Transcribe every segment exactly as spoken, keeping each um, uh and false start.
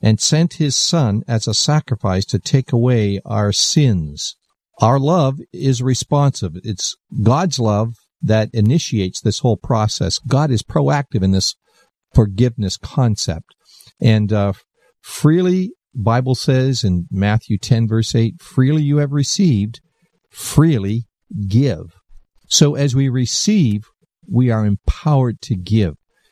and sent his Son as a sacrifice to take away our sins. Our love is responsive. It's God's love that initiates this whole process. God is proactive in this forgiveness concept. And uh, freely, Bible says in Matthew ten, verse eight, freely you have received, freely give. So as we receive, we are empowered to give.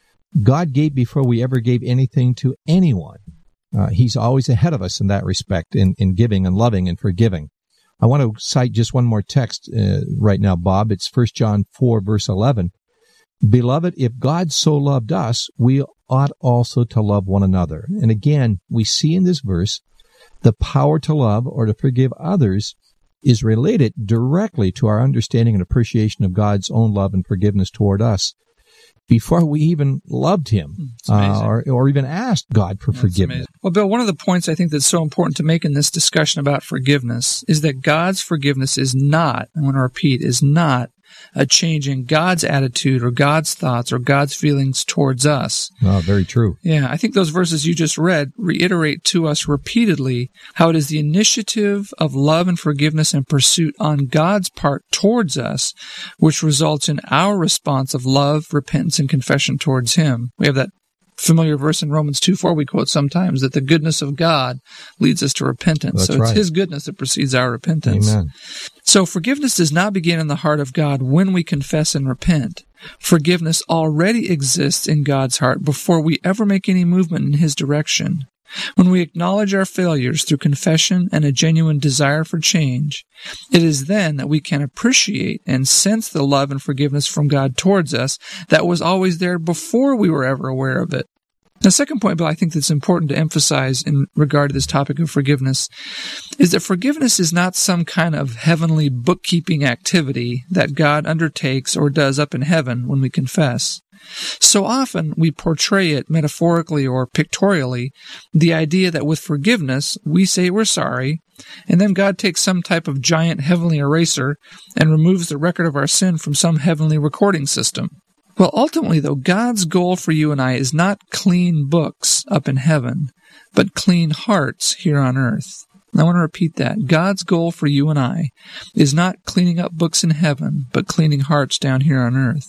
God gave before we ever gave anything to anyone. Uh, he's always ahead of us in that respect, in, in giving and loving and forgiving. I want to cite just one more text uh, right now, Bob. It's First John four, verse eleven. Beloved, if God so loved us, we ought also to love one another. And again, we see in this verse, the power to love or to forgive others is related directly to our understanding and appreciation of God's own love and forgiveness toward us before we even loved him uh, or, or even asked God for that's forgiveness. Amazing. Well, Bill, one of the points I think that's so important to make in this discussion about forgiveness is that God's forgiveness is not, I want to repeat, is not a change in God's attitude or God's thoughts or God's feelings towards us. Oh, very true. Yeah, I think those verses you just read reiterate to us repeatedly how it is the initiative of love and forgiveness and pursuit on God's part towards us, which results in our response of love, repentance, and confession towards Him. We have that familiar verse in Romans two four we quote sometimes, that the goodness of God leads us to repentance. That's so it's right. His goodness that precedes our repentance. Amen. So forgiveness does not begin in the heart of God when we confess and repent. Forgiveness already exists in God's heart before we ever make any movement in His direction. When we acknowledge our failures through confession and a genuine desire for change, it is then that we can appreciate and sense the love and forgiveness from God towards us that was always there before we were ever aware of it. The second point, Bill, I think that's important to emphasize in regard to this topic of forgiveness is that forgiveness is not some kind of heavenly bookkeeping activity that God undertakes or does up in heaven when we confess. So often we portray it metaphorically or pictorially, the idea that with forgiveness, we say we're sorry, and then God takes some type of giant heavenly eraser and removes the record of our sin from some heavenly recording system. Well, ultimately, though, God's goal for you and I is not clean books up in heaven, but clean hearts here on earth. I want to repeat that. God's goal for you and I is not cleaning up books in heaven, but cleaning hearts down here on earth.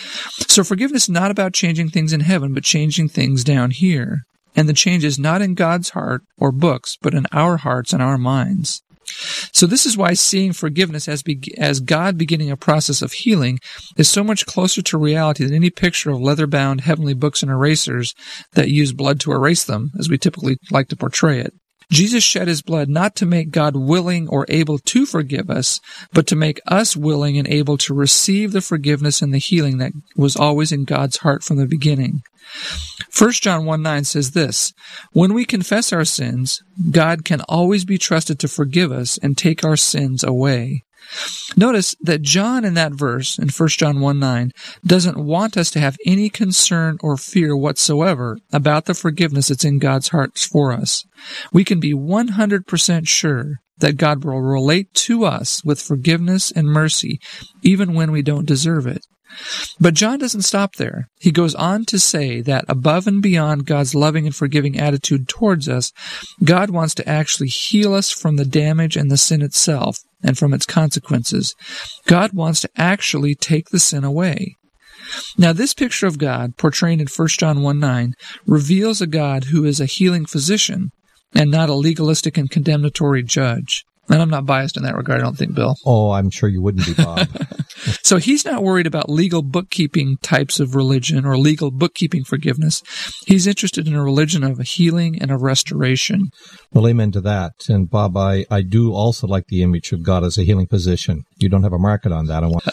So forgiveness is not about changing things in heaven, but changing things down here. And the change is not in God's heart or books, but in our hearts and our minds. So this is why seeing forgiveness as be- as God beginning a process of healing is so much closer to reality than any picture of leather-bound heavenly books and erasers that use blood to erase them, as we typically like to portray it. Jesus shed His blood not to make God willing or able to forgive us, but to make us willing and able to receive the forgiveness and the healing that was always in God's heart from the beginning. First John one nine says this, when we confess our sins, God can always be trusted to forgive us and take our sins away. Notice that John in that verse, in First John one nine, doesn't want us to have any concern or fear whatsoever about the forgiveness that's in God's heart for us. We can be one hundred percent sure that God will relate to us with forgiveness and mercy, even when we don't deserve it. But John doesn't stop there. He goes on to say that above and beyond God's loving and forgiving attitude towards us, God wants to actually heal us from the damage and the sin itself and from its consequences. God wants to actually take the sin away. Now, this picture of God, portrayed in First John one nine, reveals a God who is a healing physician and not a legalistic and condemnatory judge. And I'm not biased in that regard, I don't think, Bill. Oh, I'm sure you wouldn't be, Bob. So he's not worried about legal bookkeeping types of religion or legal bookkeeping forgiveness. He's interested in a religion of healing and of restoration. Well, amen to that. And Bob, I, I do also like the image of God as a healing physician. You don't have a market on that. I want,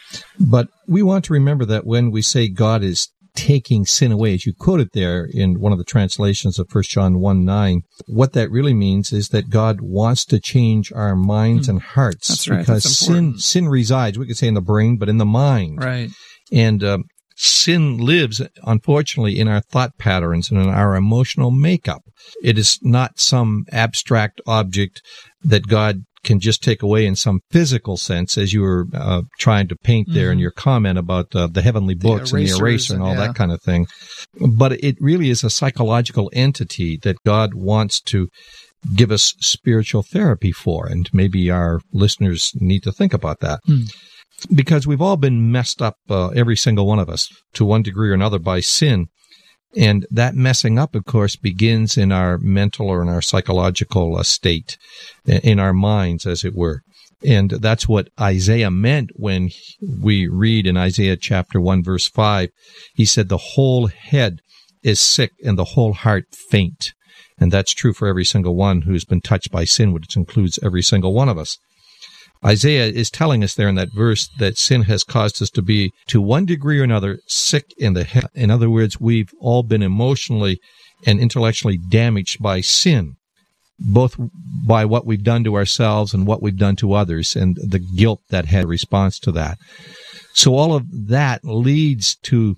but we want to remember that when we say God is taking sin away, as you quoted there in one of the translations of First John one nine, what that really means is that God wants to change our minds mm. and hearts. That's right. Because That's sin sin resides, we could say in the brain, but in the mind. Right. And um, sin lives, unfortunately, in our thought patterns and in our emotional makeup. It is not some abstract object that God can just take away in some physical sense, as you were uh, trying to paint there mm-hmm. in your comment about uh, the heavenly books the and the eraser and all and, yeah. that kind of thing. But it really is a psychological entity that God wants to give us spiritual therapy for, and maybe our listeners need to think about that. Mm. Because we've all been messed up, uh, every single one of us, to one degree or another by sin. And that messing up, of course, begins in our mental or in our psychological uh, state, in our minds, as it were. And that's what Isaiah meant when we read in Isaiah chapter one, verse five. He said, the whole head is sick and the whole heart faint. And that's true for every single one who's been touched by sin, which includes every single one of us. Isaiah is telling us there in that verse that sin has caused us to be, to one degree or another, sick in the head. In other words, we've all been emotionally and intellectually damaged by sin, both by what we've done to ourselves and what we've done to others, and the guilt that had a response to that. So all of that leads to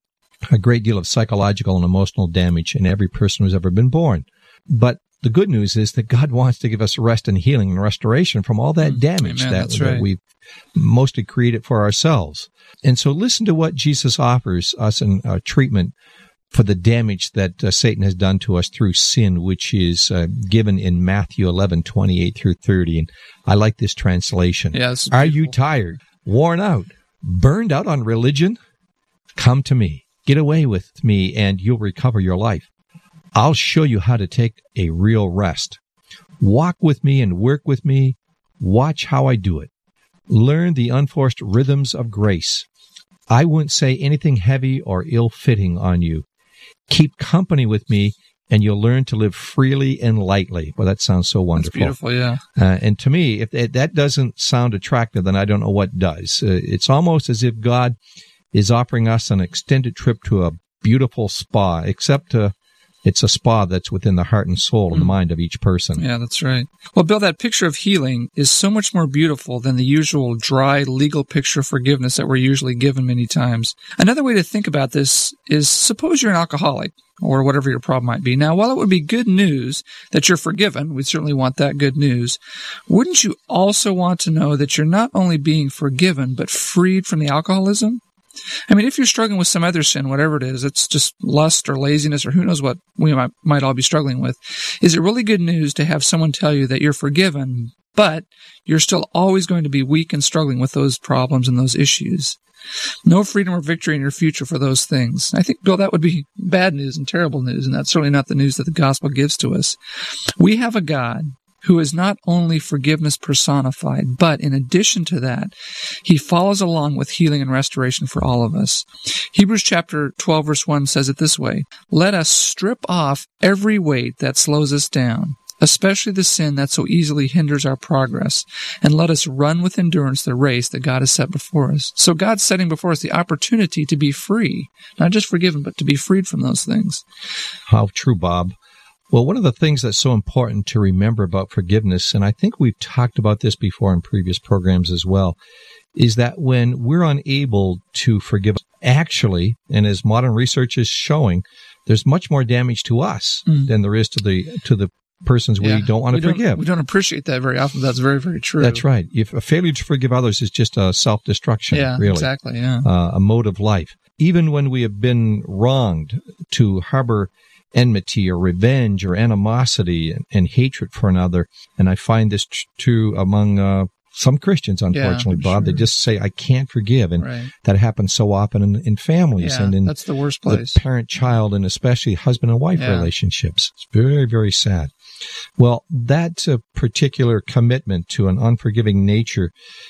a great deal of psychological and emotional damage in every person who's ever been born. But the good news is that God wants to give us rest and healing and restoration from all that damage Amen, that, that right. we've mostly created for ourselves. And so listen to what Jesus offers us in uh, treatment for the damage that uh, Satan has done to us through sin, which is uh, given in Matthew eleven, twenty-eight through thirty. And I like this translation. Yeah, this is Are you tired, worn out, burned out on religion? Come to me. Get away with me, and you'll recover your life. I'll show you how to take a real rest. Walk with me and work with me. Watch how I do it. Learn the unforced rhythms of grace. I won't say anything heavy or ill-fitting on you. Keep company with me, and you'll learn to live freely and lightly. Well, that sounds so wonderful. That's beautiful, yeah. Uh, and to me, if that doesn't sound attractive, then I don't know what does. Uh, it's almost as if God is offering us an extended trip to a beautiful spa, except uh, it's a spa that's within the heart and soul and the mind of each person. Yeah, that's right. Well, Bill, that picture of healing is so much more beautiful than the usual dry legal picture of forgiveness that we're usually given many times. Another way to think about this is, suppose you're an alcoholic or whatever your problem might be. Now, while it would be good news that you're forgiven, we certainly want that good news, wouldn't you also want to know that you're not only being forgiven, but freed from the alcoholism? I mean, if you're struggling with some other sin, whatever it is, it's just lust or laziness or who knows what we might, might all be struggling with, is it really good news to have someone tell you that you're forgiven, but you're still always going to be weak and struggling with those problems and those issues? No freedom or victory in your future for those things. I think, Bill, that would be bad news and terrible news, and that's certainly not the news that the gospel gives to us. We have a God who is not only forgiveness personified, but in addition to that, he follows along with healing and restoration for all of us. Hebrews chapter twelve, verse one says it this way: let us strip off every weight that slows us down, especially the sin that so easily hinders our progress, and let us run with endurance the race that God has set before us. So God's setting before us the opportunity to be free, not just forgiven, but to be freed from those things. How true, Bob. Well, one of the things that's so important to remember about forgiveness, and I think we've talked about this before in previous programs as well, is that when we're unable to forgive, actually, and as modern research is showing, there's much more damage to us mm. than there is to the to the persons yeah. we don't want to we forgive. Don't, we don't appreciate that very often. That's very, very true. That's right. If a failure to forgive others is just a self-destruction, yeah, really. Exactly, yeah. Uh, a mode of life. Even when we have been wronged, to harbor enmity or revenge or animosity and, and hatred for another. And I find this t- true among uh, some Christians, unfortunately, yeah, Bob. Sure. They just say, I can't forgive. And right. that happens so often in, in families yeah, and in that's the worst place. The parent-child and especially husband and wife yeah. relationships. It's very, very sad. Well, that uh, particular commitment to an unforgiving nature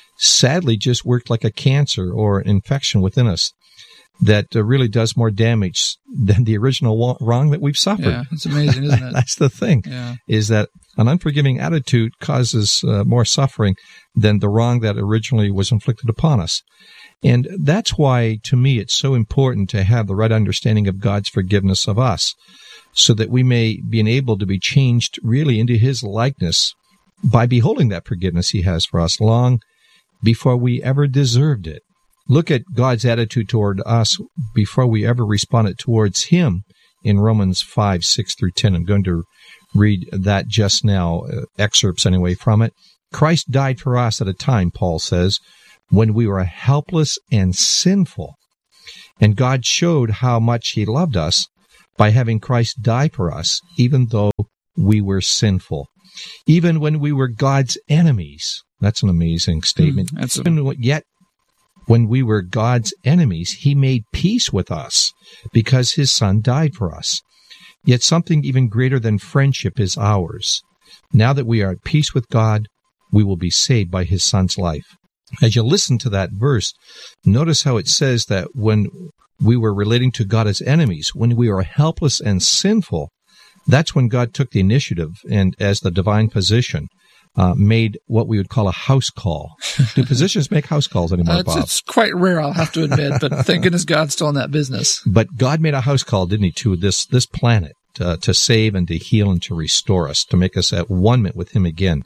sadly just worked like a cancer or an infection within us that uh, really does more damage than the original wrong that we've suffered. Yeah, it's amazing, isn't it? That's the thing, yeah. is that an unforgiving attitude causes uh, more suffering than the wrong that originally was inflicted upon us. And that's why, to me, it's so important to have the right understanding of God's forgiveness of us, so that we may be enabled to be changed really into His likeness by beholding that forgiveness He has for us long before we ever deserved it. Look at God's attitude toward us before we ever responded towards Him in Romans five, six through ten. I'm going to read that just now, uh, excerpts anyway from it. Christ died for us at a time, Paul says, when we were helpless and sinful. And God showed how much he loved us by having Christ die for us, even though we were sinful. Even when we were God's enemies. That's an amazing statement. Mm, that's a- Even yet, when we were God's enemies, he made peace with us because his Son died for us. Yet something even greater than friendship is ours. Now that we are at peace with God, we will be saved by his Son's life. As you listen to that verse, notice how it says that when we were relating to God as enemies, when we were helpless and sinful, that's when God took the initiative and, as the divine physician, uh, made what we would call a house call. Do physicians make house calls anymore, Uh, it's, Bob? it's quite rare, I'll have to admit, but thank goodness God's still in that business. But God made a house call, didn't he, to this, this planet, uh, to save and to heal and to restore us, to make us at one with him again.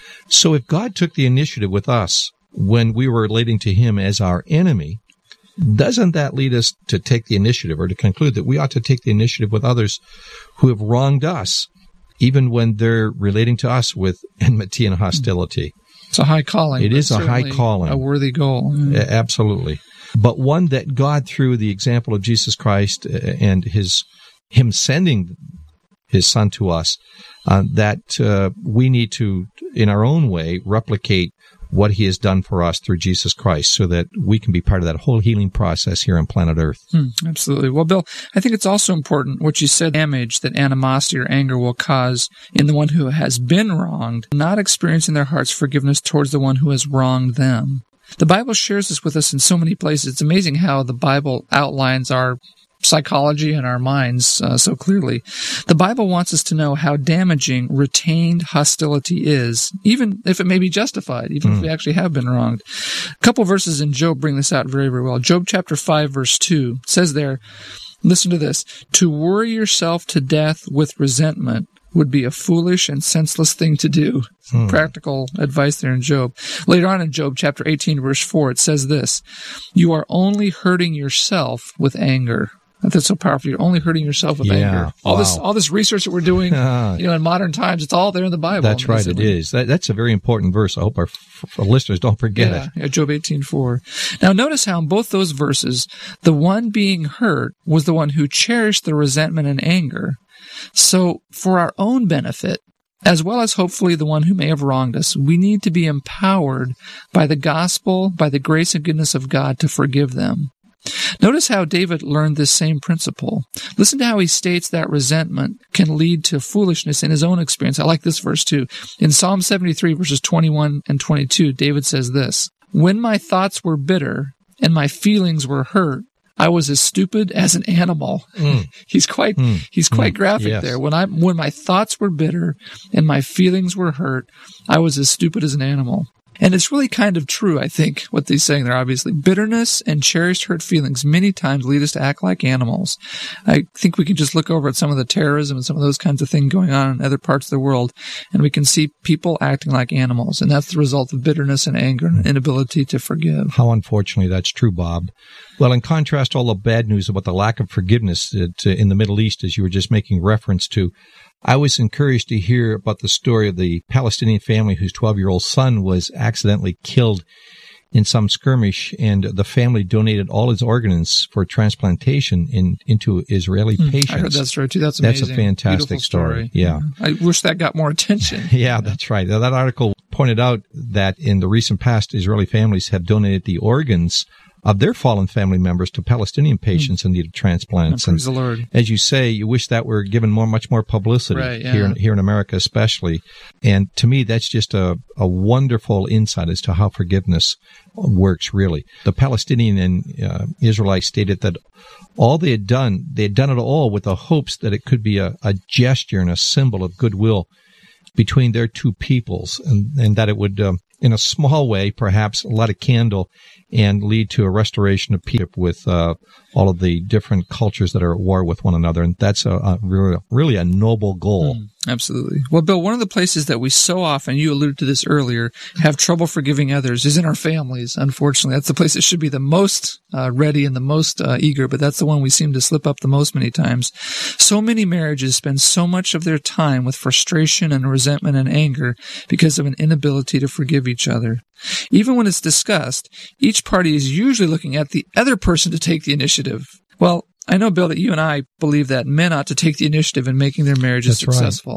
So if God took the initiative with us when we were relating to him as our enemy, doesn't that lead us to take the initiative or to conclude that we ought to take the initiative with others who have wronged us, even when they're relating to us with enmity and hostility? It's a high calling. It is a high certainly calling. A worthy goal. A- Absolutely. But one that God, through the example of Jesus Christ and his him sending his Son to us, uh, that uh, we need to, in our own way, replicate what he has done for us through Jesus Christ so that we can be part of that whole healing process here on planet Earth. Hmm, absolutely. Well, Bill, I think it's also important what you said, damage that animosity or anger will cause in the one who has been wronged, not experiencing their heart's forgiveness towards the one who has wronged them. The Bible shares this with us in so many places. It's amazing how the Bible outlines our psychology and our minds uh, so clearly. The Bible wants us to know how damaging retained hostility is, even if it may be justified, even mm. if we actually have been wronged. A couple verses in Job bring this out very, very well. Job chapter five, verse two says there, listen to this, to worry yourself to death with resentment would be a foolish and senseless thing to do. Hmm. Practical advice there in Job. Later on in Job chapter eighteen, verse four, it says this, you are only hurting yourself with anger. That's so powerful. You're only hurting yourself with yeah, anger. All wow. this, all this research that we're doing, uh, you know, in modern times, it's all there in the Bible. That's right. It is. That, that's a very important verse. I hope our, f- our listeners don't forget yeah, it. Yeah, Job eighteen four. Now, notice how in both those verses, the one being hurt was the one who cherished the resentment and anger. So, for our own benefit, as well as hopefully the one who may have wronged us, we need to be empowered by the gospel, by the grace and goodness of God to forgive them. Notice how David learned this same principle. Listen to how he states that resentment can lead to foolishness in his own experience. I like this verse too. In Psalm seventy-three, verses twenty-one and twenty-two, David says this, when my thoughts were bitter and my feelings were hurt, I was as stupid as an animal. Mm. He's quite mm. he's quite mm. graphic yes. there. When I when my thoughts were bitter and my feelings were hurt, I was as stupid as an animal. And it's really kind of true, I think, what he's saying there, obviously. Bitterness and cherished hurt feelings many times lead us to act like animals. I think we can just look over at some of the terrorism and some of those kinds of things going on in other parts of the world, and we can see people acting like animals. And that's the result of bitterness and anger and inability to forgive. How unfortunately that's true, Bob. Well, in contrast to all the bad news about the lack of forgiveness in the Middle East, as you were just making reference to, I was encouraged to hear about the story of the Palestinian family whose twelve-year-old son was accidentally killed in some skirmish, and the family donated all his organs for transplantation in, into Israeli mm, patients. I heard that story too. That's amazing. That's a fantastic story. story. Yeah. I wish that got more attention. yeah, that's right. Now, that article pointed out that in the recent past, Israeli families have donated the organs of their fallen family members to Palestinian patients mm. in need of transplants. Oh, praise and the Lord. As you say, you wish that were given more, much more publicity right, yeah. here in, here in America, especially. And to me, that's just a, a wonderful insight as to how forgiveness works, really. The Palestinian and uh, Israelites stated that all they had done, they had done it all with the hopes that it could be a, a gesture and a symbol of goodwill between their two peoples, and, and that it would um, in a small way, perhaps light a candle and lead to a restoration of peace with uh, all of the different cultures that are at war with one another. And that's a, a really, really a noble goal. Mm, absolutely. Well, Bill, one of the places that we so often, you alluded to this earlier, have trouble forgiving others is in our families, unfortunately. That's the place that should be the most uh, ready and the most uh, eager, but that's the one we seem to slip up the most many times. So many marriages spend so much of their time with frustration and resentment and anger because of an inability to forgive each other. Even when it's discussed, each party is usually looking at the other person to take the initiative. Well, I know, Bill, that you and I believe that men ought to take the initiative in making their marriages That's successful.